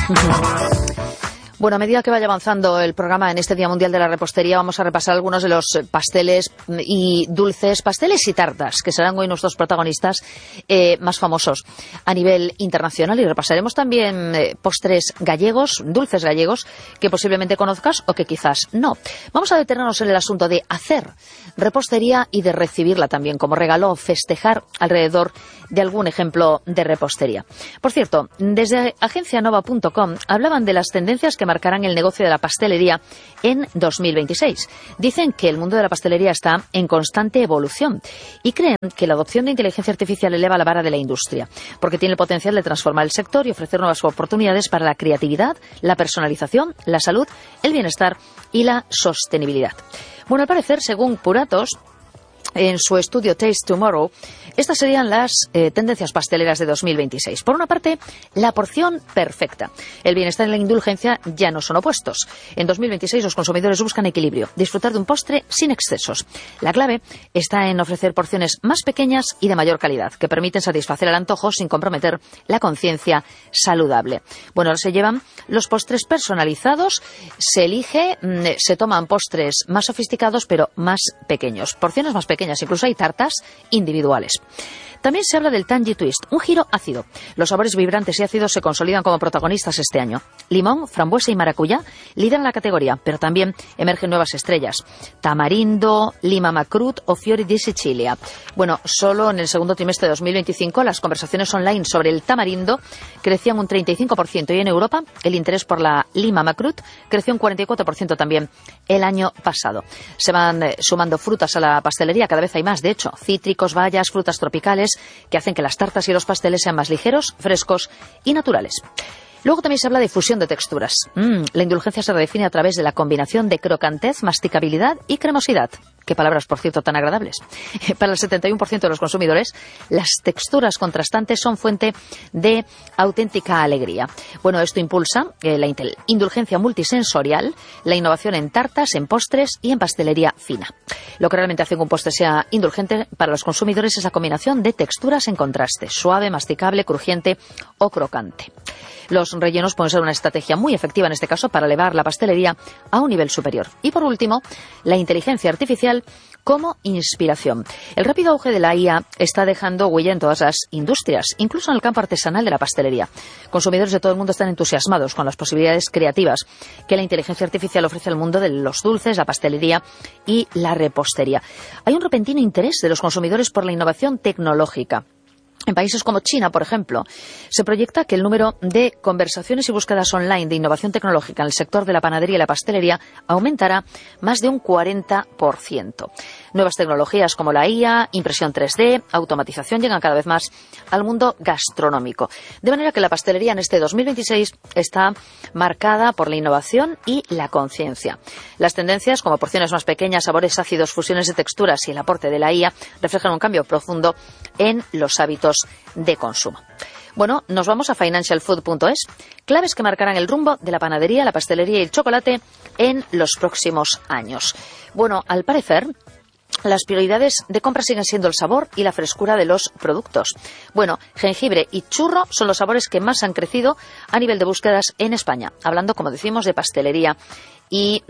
Bueno, a medida que vaya avanzando el programa en este Día Mundial de la Repostería, vamos a repasar algunos de los pasteles y dulces, pasteles y tartas, que serán hoy nuestros protagonistas más famosos a nivel internacional. Y repasaremos también postres gallegos, dulces gallegos, que posiblemente conozcas o que quizás no. Vamos a detenernos en el asunto de hacer repostería y de recibirla también como regalo o festejar alrededor de algún ejemplo de repostería. Por cierto, desde agencianova.com hablaban de las tendencias que marcarán el negocio de la pastelería en 2026. Dicen que el mundo de la pastelería está en constante evolución y creen que la adopción de inteligencia artificial eleva la vara de la industria, porque tiene el potencial de transformar el sector y ofrecer nuevas oportunidades para la creatividad, la personalización, la salud, el bienestar y la sostenibilidad. Bueno, al parecer, según Puratos, en su estudio Taste Tomorrow, estas serían las tendencias pasteleras de 2026. Por una parte, la porción perfecta. El bienestar y la indulgencia ya no son opuestos. En 2026 los consumidores buscan equilibrio, disfrutar de un postre sin excesos. La clave está en ofrecer porciones más pequeñas y de mayor calidad, que permiten satisfacer el antojo sin comprometer la conciencia saludable. Bueno, ahora se llevan los postres personalizados, se elige, se toman postres más sofisticados pero más pequeños, porciones más pequeñas. Incluso hay tartas individuales. También se habla del Tangy Twist, un giro ácido. Los sabores vibrantes y ácidos se consolidan como protagonistas este año. Limón, frambuesa y maracuyá lideran la categoría, pero también emergen nuevas estrellas. Tamarindo, lima macrut o fiori di Sicilia. Bueno, solo en el segundo trimestre de 2025 las conversaciones online sobre el tamarindo crecían un 35% y en Europa el interés por la lima macrut creció un 44% también el año pasado. Se van sumando frutas a la pastelería, cada vez hay más, de hecho, cítricos, bayas, frutas tropicales, que hacen que las tartas y los pasteles sean más ligeros, frescos y naturales. Luego también se habla de fusión de texturas. La indulgencia se redefine a través de la combinación de crocantez, masticabilidad y cremosidad. Qué palabras, por cierto, tan agradables. Para el 71% de los consumidores, las texturas contrastantes son fuente de auténtica alegría. Bueno, esto impulsa la indulgencia multisensorial, la innovación en tartas, en postres y en pastelería fina. Lo que realmente hace que un postre sea indulgente para los consumidores es la combinación de texturas en contraste, suave, masticable, crujiente o crocante. Los rellenos pueden ser una estrategia muy efectiva en este caso para elevar la pastelería a un nivel superior. Y por último, la inteligencia artificial como inspiración. El rápido auge de la IA está dejando huella en todas las industrias, incluso en el campo artesanal de la pastelería. Consumidores de todo el mundo están entusiasmados con las posibilidades creativas que la inteligencia artificial ofrece al mundo de los dulces, la pastelería y la repostería. Hay un repentino interés de los consumidores por la innovación tecnológica. En países como China, por ejemplo, se proyecta que el número de conversaciones y búsquedas online de innovación tecnológica en el sector de la panadería y la pastelería aumentará más de un 40%. Nuevas tecnologías como la IA, impresión 3D, automatización llegan cada vez más al mundo gastronómico. De manera que la pastelería en este 2026 está marcada por la innovación y la conciencia. Las tendencias, como porciones más pequeñas, sabores ácidos, fusiones de texturas y el aporte de la IA, reflejan un cambio profundo en los hábitos de consumo. Bueno, nos vamos a financialfood.es, claves que marcarán el rumbo de la panadería, la pastelería y el chocolate en los próximos años. Bueno, al parecer, las prioridades de compra siguen siendo el sabor y la frescura de los productos. Bueno, jengibre y churro son los sabores que más han crecido a nivel de búsquedas en España, hablando, como decimos, de pastelería y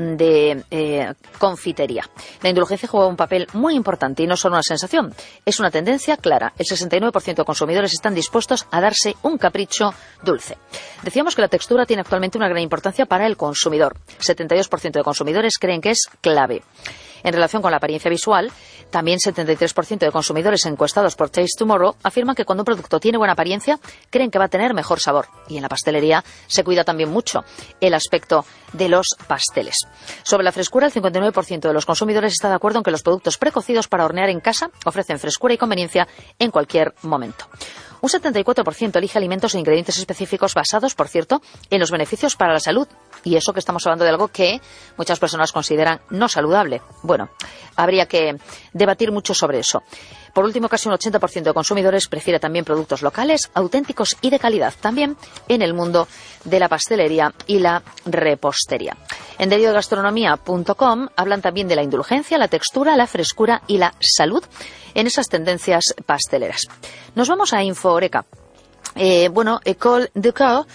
de confitería. La indulgencia juega un papel muy importante y no solo una sensación, es una tendencia clara. El 69% de consumidores están dispuestos a darse un capricho dulce. Decíamos que la textura tiene actualmente una gran importancia para el consumidor. 72% de consumidores creen que es clave. En relación con la apariencia visual, también 73% de consumidores encuestados por Taste Tomorrow afirman que cuando un producto tiene buena apariencia, creen que va a tener mejor sabor. Y en la pastelería se cuida también mucho el aspecto de los pasteles. Sobre la frescura, el 59% de los consumidores está de acuerdo en que los productos precocidos para hornear en casa ofrecen frescura y conveniencia en cualquier momento. Un 74% elige alimentos e ingredientes específicos basados, por cierto, en los beneficios para la salud. Y eso que estamos hablando de algo que muchas personas consideran no saludable. Bueno, habría que debatir mucho sobre eso. Por último, casi un 80% de consumidores prefiere también productos locales, auténticos y de calidad, también en el mundo de la pastelería y la repostería. En diariodegastronomía.com hablan también de la indulgencia, la textura, la frescura y la salud en esas tendencias pasteleras. Nos vamos a Info Oreca. École de Coeur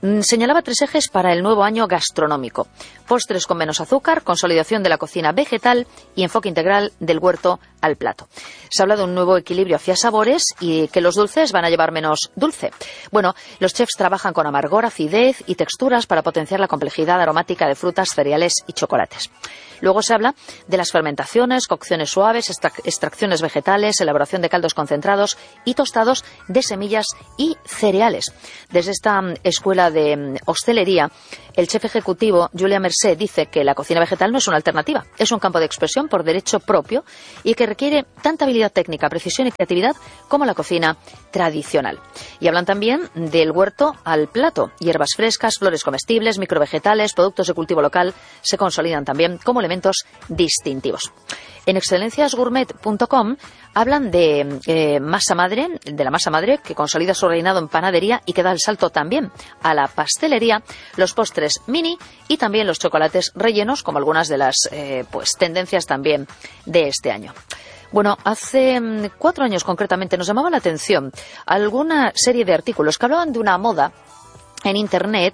Señalaba 3 ejes para el nuevo año gastronómico: postres con menos azúcar, consolidación de la cocina vegetal y enfoque integral del huerto al plato. Se habla de un nuevo equilibrio hacia sabores y que los dulces van a llevar menos dulce. Bueno, los chefs trabajan con amargor, acidez y texturas para potenciar la complejidad aromática de frutas, cereales y chocolates. Luego se habla de las fermentaciones, cocciones suaves, extracciones vegetales, elaboración de caldos concentrados y tostados de semillas y cereales. Desde esta escuela de hostelería, el chef ejecutivo Julia Mercé dice que la cocina vegetal no es una alternativa, es un campo de expresión por derecho propio y que requiere tanta habilidad técnica, precisión y creatividad como la cocina tradicional. Y hablan también del huerto al plato. Hierbas frescas, flores comestibles, microvegetales, productos de cultivo local se consolidan también como elementos distintivos. En excelenciasgourmet.com hablan de masa madre, de la masa madre que consolida su reinado en panadería y que da el salto también a la pastelería, los postres mini y también los chocolates rellenos, como algunas de las tendencias también de este año. Bueno, hace 4 años concretamente nos llamaba la atención alguna serie de artículos que hablaban de una moda en Internet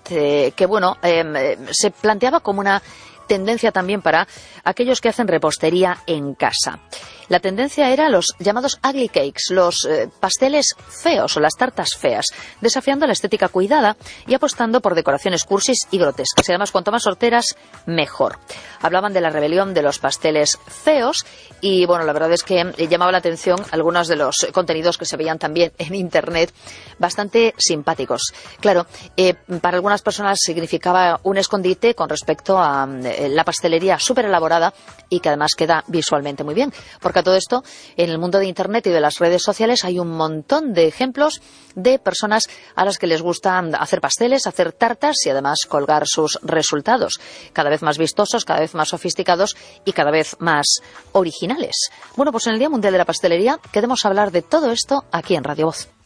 se planteaba como una tendencia también para aquellos que hacen repostería en casa. La tendencia era los llamados ugly cakes, los pasteles feos o las tartas feas, desafiando la estética cuidada y apostando por decoraciones cursis y grotescas. Y además, cuanto más horteras, mejor. Hablaban de la rebelión de los pasteles feos y, bueno, la verdad es que llamaba la atención algunos de los contenidos que se veían también en Internet, bastante simpáticos. Claro, para algunas personas significaba un escondite con respecto a la pastelería súper elaborada y que además queda visualmente muy bien. Porque a todo esto, en el mundo de Internet y de las redes sociales hay un montón de ejemplos de personas a las que les gusta hacer pasteles, hacer tartas y además colgar sus resultados. Cada vez más vistosos, cada vez más sofisticados y cada vez más originales. Bueno, pues en el Día Mundial de la Pastelería queremos hablar de todo esto aquí en Radio Voz.